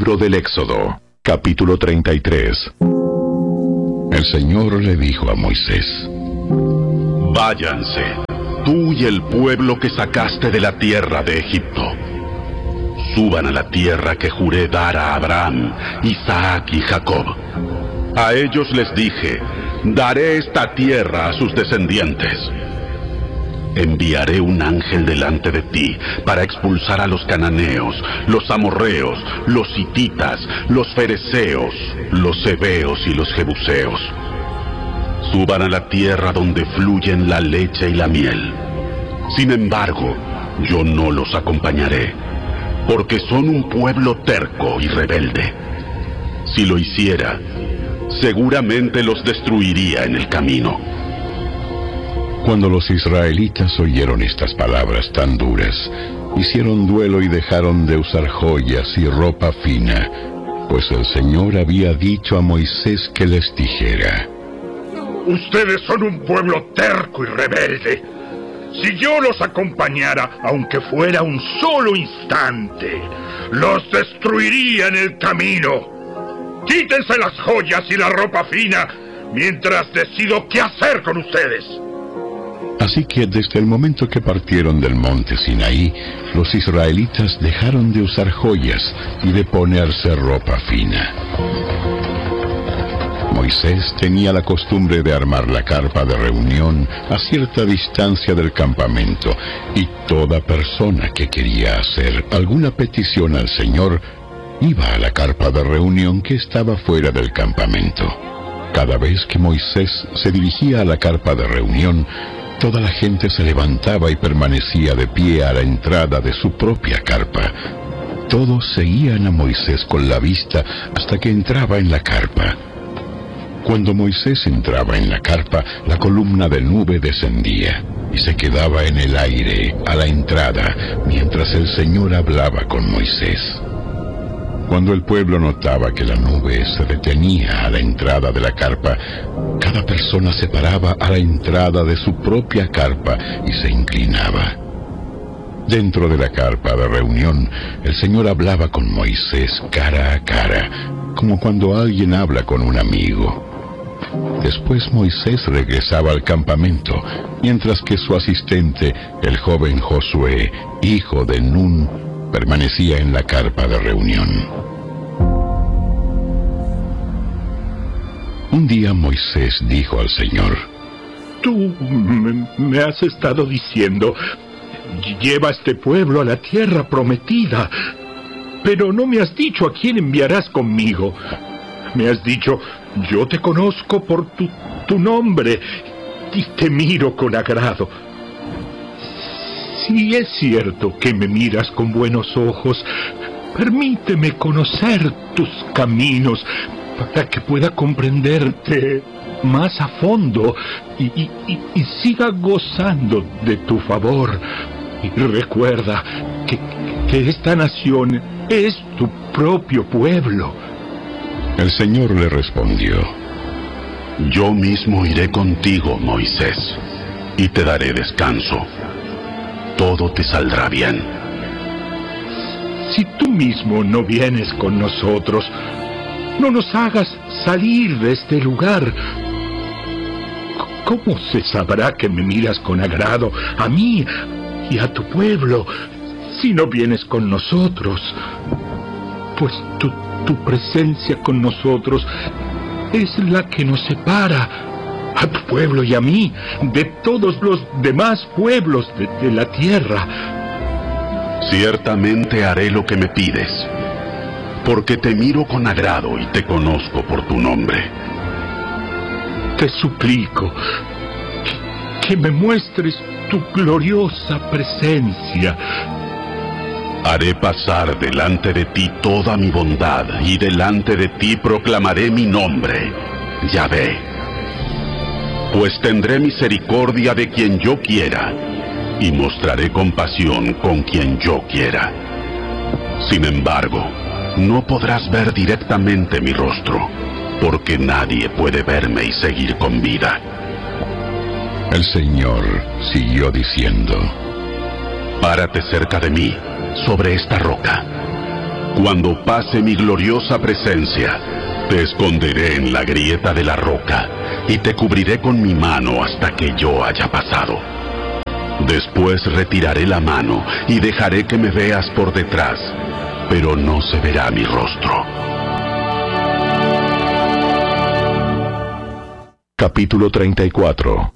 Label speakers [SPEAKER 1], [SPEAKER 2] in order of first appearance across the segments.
[SPEAKER 1] Libro del Éxodo, capítulo 33.
[SPEAKER 2] El Señor le dijo a Moisés:
[SPEAKER 3] Váyanse, tú y el pueblo que sacaste de la tierra de Egipto. Suban a la tierra que juré dar a Abraham, Isaac y Jacob. A ellos les dije, daré esta tierra a sus descendientes. Enviaré un ángel delante de ti para expulsar a los cananeos, los amorreos, los hititas, los fereceos, los heveos y los jebuseos. Suban a la tierra donde fluyen la leche y la miel. Sin embargo, yo no los acompañaré, porque son un pueblo terco y rebelde. Si lo hiciera, seguramente los destruiría en el camino.
[SPEAKER 2] Cuando los israelitas oyeron estas palabras tan duras, hicieron duelo y dejaron de usar joyas y ropa fina, pues el Señor había dicho a Moisés que les dijera:
[SPEAKER 4] Ustedes son un pueblo terco y rebelde. Si yo los acompañara, aunque fuera un solo instante, los destruiría en el camino. Quítense las joyas y la ropa fina, mientras decido qué hacer con ustedes.
[SPEAKER 2] Así que desde el momento que partieron del monte Sinaí, los israelitas dejaron de usar joyas y de ponerse ropa fina. Moisés tenía la costumbre de armar la carpa de reunión a cierta distancia del campamento, y toda persona que quería hacer alguna petición al Señor iba a la carpa de reunión que estaba fuera del campamento. Cada vez que Moisés se dirigía a la carpa de reunión, toda la gente se levantaba y permanecía de pie a la entrada de su propia carpa. Todos seguían a Moisés con la vista hasta que entraba en la carpa. Cuando Moisés entraba en la carpa, la columna de nube descendía y se quedaba en el aire a la entrada mientras el Señor hablaba con Moisés. Cuando el pueblo notaba que la nube se detenía a la entrada de la carpa, cada persona se paraba a la entrada de su propia carpa y se inclinaba. Dentro de la carpa de reunión, el Señor hablaba con Moisés cara a cara, como cuando alguien habla con un amigo. Después Moisés regresaba al campamento, mientras que su asistente, el joven Josué, hijo de Nun, permanecía en la carpa de reunión. Un día Moisés dijo al Señor:
[SPEAKER 4] Tú me has estado diciendo, lleva a este pueblo a la tierra prometida, pero no me has dicho a quién enviarás conmigo. Me has dicho, yo te conozco por tu nombre y te miro con agrado. Si es cierto que me miras con buenos ojos, permíteme conocer tus caminos para que pueda comprenderte más a fondo y siga gozando de tu favor. Y recuerda que esta nación es tu propio pueblo.
[SPEAKER 2] El Señor le respondió:
[SPEAKER 3] Yo mismo iré contigo, Moisés, y te daré descanso. Todo te saldrá bien.
[SPEAKER 4] Si tú mismo no vienes con nosotros, no nos hagas salir de este lugar. ¿Cómo se sabrá que me miras con agrado a mí y a tu pueblo si no vienes con nosotros? Pues tu presencia con nosotros es la que nos separa, a tu pueblo y a mí, de todos los demás pueblos de la tierra.
[SPEAKER 3] Ciertamente haré lo que me pides, porque te miro con agrado y te conozco por tu nombre.
[SPEAKER 4] Te suplico que me muestres tu gloriosa presencia.
[SPEAKER 3] Haré pasar delante de ti toda mi bondad, y delante de ti proclamaré mi nombre, Yahvé. Pues tendré misericordia de quien yo quiera, y mostraré compasión con quien yo quiera. Sin embargo, no podrás ver directamente mi rostro, porque nadie puede verme y seguir con vida.
[SPEAKER 2] El Señor siguió diciendo:
[SPEAKER 3] Párate cerca de mí, sobre esta roca. Cuando pase mi gloriosa presencia, te esconderé en la grieta de la roca y te cubriré con mi mano hasta que yo haya pasado. Después retiraré la mano y dejaré que me veas por detrás, pero no se verá mi rostro.
[SPEAKER 1] Capítulo 34.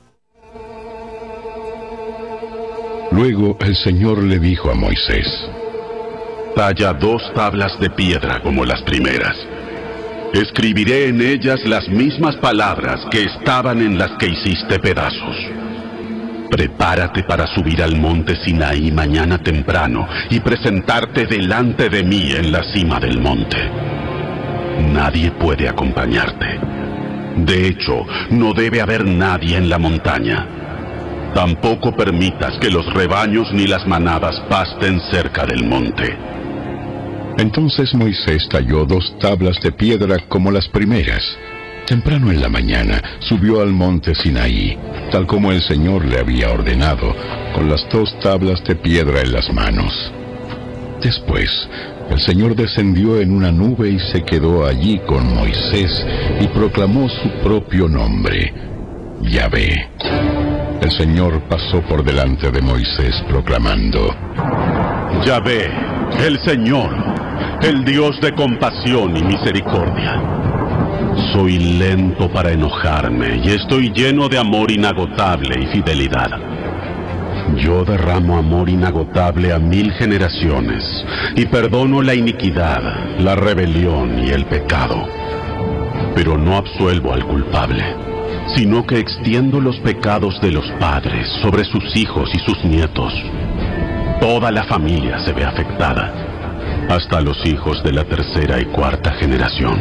[SPEAKER 2] Luego el Señor le dijo a Moisés:
[SPEAKER 3] Talla 2 tablas de piedra como las primeras. Escribiré en ellas las mismas palabras que estaban en las que hiciste pedazos. Prepárate para subir al monte Sinaí mañana temprano y presentarte delante de mí en la cima del monte. Nadie puede acompañarte. De hecho, no debe haber nadie en la montaña. Tampoco permitas que los rebaños ni las manadas pasten cerca del monte.
[SPEAKER 2] Entonces Moisés talló 2 tablas de piedra como las primeras. Temprano en la mañana subió al monte Sinaí, tal como el Señor le había ordenado, con las 2 tablas de piedra en las manos. Después, el Señor descendió en una nube y se quedó allí con Moisés y proclamó su propio nombre, Yahvé. El Señor pasó por delante de Moisés proclamando:
[SPEAKER 3] Yahvé, el Señor, el Dios de compasión y misericordia. Soy lento para enojarme y estoy lleno de amor inagotable y fidelidad. Yo derramo amor inagotable a 1000 generaciones y perdono la iniquidad, la rebelión y el pecado. Pero no absuelvo al culpable, sino que extiendo los pecados de los padres sobre sus hijos y sus nietos. Toda la familia se ve afectada, hasta los hijos de la 3ª y 4ª generación.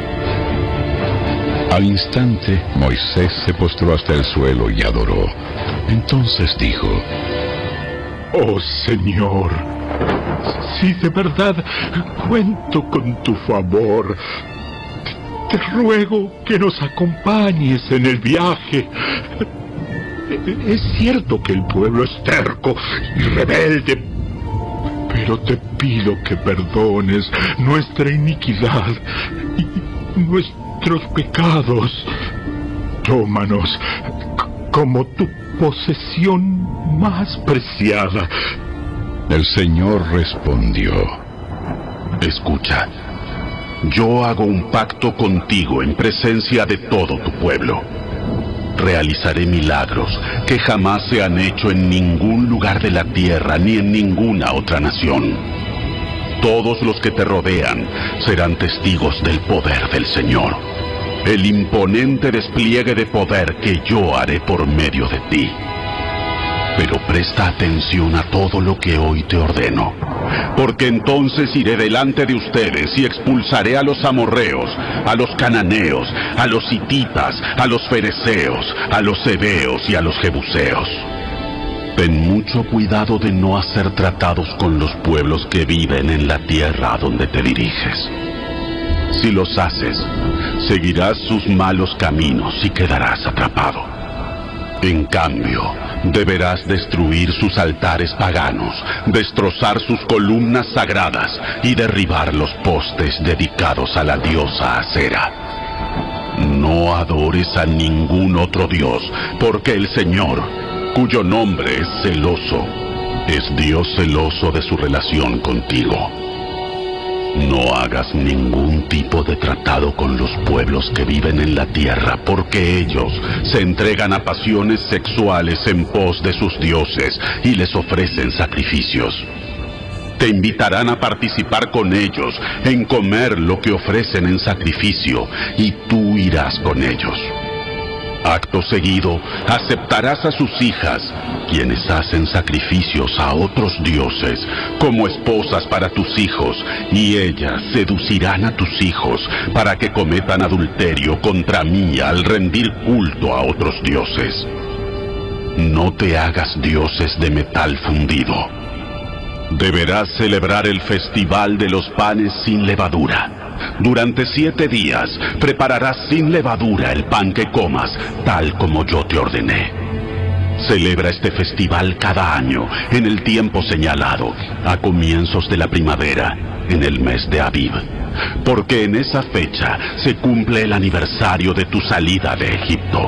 [SPEAKER 2] Al instante, Moisés se postró hasta el suelo y adoró. Entonces dijo:
[SPEAKER 4] Oh Señor, si de verdad cuento con tu favor, te ruego que nos acompañes en el viaje. Es cierto que el pueblo es terco y rebelde, pero te pido que perdones nuestra iniquidad y nuestros pecados. Tómanos como tu posesión más preciada.
[SPEAKER 2] El Señor respondió:
[SPEAKER 3] Escucha, yo hago un pacto contigo en presencia de todo tu pueblo. Realizaré milagros que jamás se han hecho en ningún lugar de la tierra ni en ninguna otra nación. Todos los que te rodean serán testigos del poder del Señor, el imponente despliegue de poder que yo haré por medio de ti. Pero presta atención a todo lo que hoy te ordeno, porque entonces iré delante de ustedes y expulsaré a los amorreos, a los cananeos, a los hititas, a los fereceos, a los heveos y a los jebuseos. Ten mucho cuidado de no hacer tratados con los pueblos que viven en la tierra a donde te diriges. Si los haces, seguirás sus malos caminos y quedarás atrapado. En cambio, deberás destruir sus altares paganos, destrozar sus columnas sagradas y derribar los postes dedicados a la diosa Acera. No adores a ningún otro dios, porque el Señor, cuyo nombre es celoso, es Dios celoso de su relación contigo. No hagas ningún tipo de tratado con los pueblos que viven en la tierra, porque ellos se entregan a pasiones sexuales en pos de sus dioses y les ofrecen sacrificios. Te invitarán a participar con ellos en comer lo que ofrecen en sacrificio, y tú irás con ellos. Acto seguido, aceptarás a sus hijas, quienes hacen sacrificios a otros dioses, como esposas para tus hijos, y ellas seducirán a tus hijos para que cometan adulterio contra mí al rendir culto a otros dioses. No te hagas dioses de metal fundido. Deberás celebrar el festival de los panes sin levadura. Durante 7 días prepararás sin levadura el pan que comas, tal como yo te ordené. Celebra este festival cada año, en el tiempo señalado, a comienzos de la primavera, en el mes de Aviv, porque en esa fecha se cumple el aniversario de tu salida de Egipto.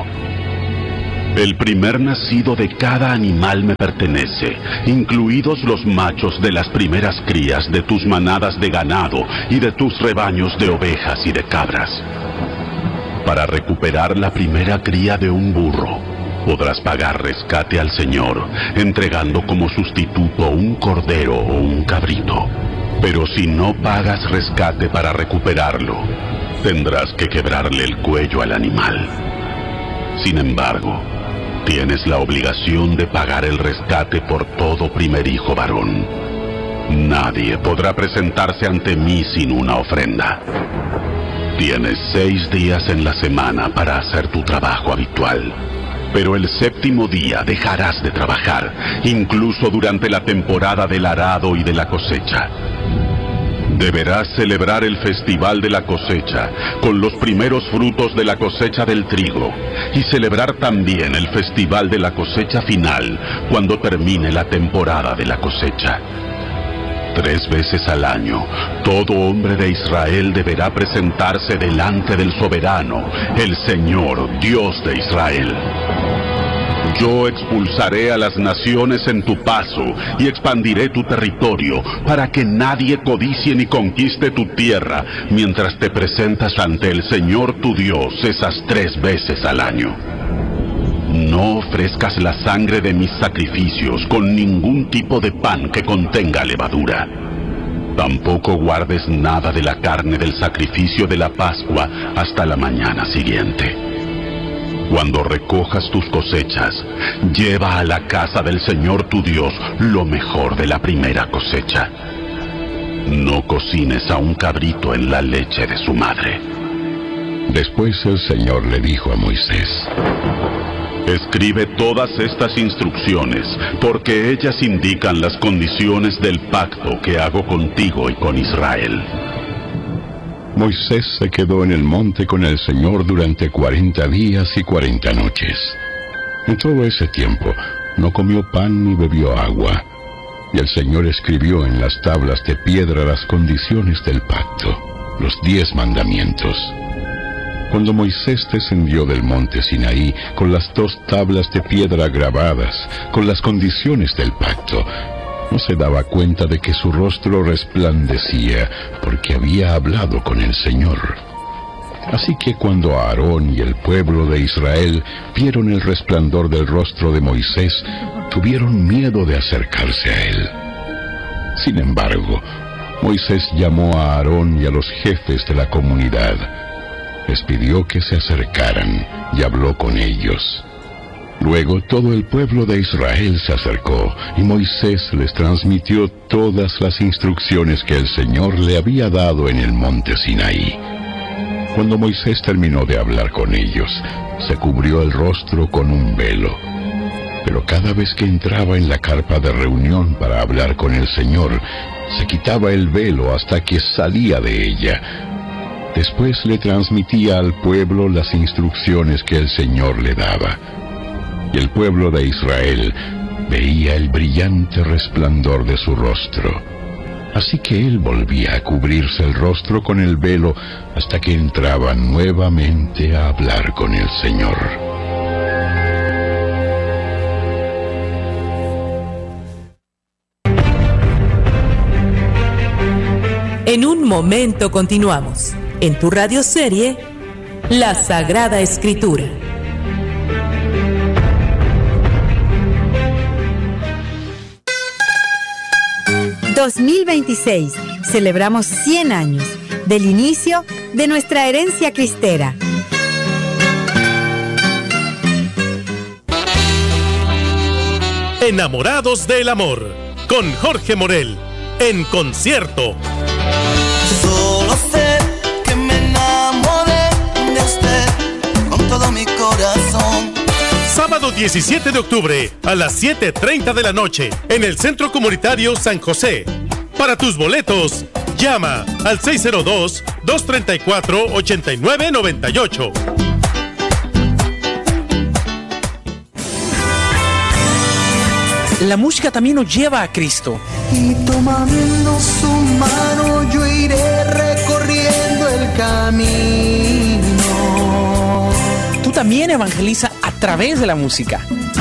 [SPEAKER 3] El primer nacido de cada animal me pertenece, incluidos los machos de las primeras crías de tus manadas de ganado y de tus rebaños de ovejas y de cabras. Para recuperar la primera cría de un burro, podrás pagar rescate al Señor, entregando como sustituto un cordero o un cabrito. Pero si no pagas rescate para recuperarlo, tendrás que quebrarle el cuello al animal. Sin embargo, tienes la obligación de pagar el rescate por todo primer hijo varón. Nadie podrá presentarse ante mí sin una ofrenda. Tienes 6 días en la semana para hacer tu trabajo habitual, pero el 7º día dejarás de trabajar, incluso durante la temporada del arado y de la cosecha. Deberás celebrar el festival de la cosecha con los primeros frutos de la cosecha del trigo y celebrar también el festival de la cosecha final cuando termine la temporada de la cosecha. 3 veces al año, todo hombre de Israel deberá presentarse delante del soberano, el Señor, Dios de Israel. Yo expulsaré a las naciones en tu paso y expandiré tu territorio para que nadie codicie ni conquiste tu tierra mientras te presentas ante el Señor tu Dios esas 3 veces al año. No ofrezcas la sangre de mis sacrificios con ningún tipo de pan que contenga levadura. Tampoco guardes nada de la carne del sacrificio de la Pascua hasta la mañana siguiente. Cuando recojas tus cosechas, lleva a la casa del Señor tu Dios lo mejor de la primera cosecha. No cocines a un cabrito en la leche de su madre.
[SPEAKER 2] Después el Señor le dijo a Moisés:
[SPEAKER 3] Escribe todas estas instrucciones, porque ellas indican las condiciones del pacto que hago contigo y con Israel.
[SPEAKER 2] Moisés se quedó en el monte con el Señor durante 40 días y 40 noches. En todo ese tiempo no comió pan ni bebió agua, y el Señor escribió en las tablas de piedra las condiciones del pacto, los 10 mandamientos. Cuando Moisés descendió del monte Sinaí con las 2 tablas de piedra grabadas, con las condiciones del pacto, no se daba cuenta de que su rostro resplandecía porque había hablado con el Señor. Así que cuando Aarón y el pueblo de Israel vieron el resplandor del rostro de Moisés, tuvieron miedo de acercarse a él. Sin embargo, Moisés llamó a Aarón y a los jefes de la comunidad. Les pidió que se acercaran y habló con ellos. Luego todo el pueblo de Israel se acercó y Moisés les transmitió todas las instrucciones que el Señor le había dado en el monte Sinaí. Cuando Moisés terminó de hablar con ellos, se cubrió el rostro con un velo. Pero cada vez que entraba en la carpa de reunión para hablar con el Señor, se quitaba el velo hasta que salía de ella. Después le transmitía al pueblo las instrucciones que el Señor le daba. Y el pueblo de Israel veía el brillante resplandor de su rostro. Así que él volvía a cubrirse el rostro con el velo hasta que entraba nuevamente a hablar con el Señor.
[SPEAKER 5] En un momento continuamos en tu radioserie La Sagrada Escritura.
[SPEAKER 6] ...2026... celebramos 100 años... del inicio de nuestra herencia cristera.
[SPEAKER 7] Enamorados del amor, con Jorge Morel, en concierto.
[SPEAKER 8] Solo sé que me enamoré de usted con todo mi corazón.
[SPEAKER 7] Sábado 17 de octubre a las 7:30 de la noche en el Centro Comunitario San José. Para tus boletos, llama al 602-234-8998.
[SPEAKER 9] La música también nos lleva a Cristo.
[SPEAKER 8] Y tomando su mano yo iré recorriendo el camino.
[SPEAKER 9] Tú también evangeliza a través de la música.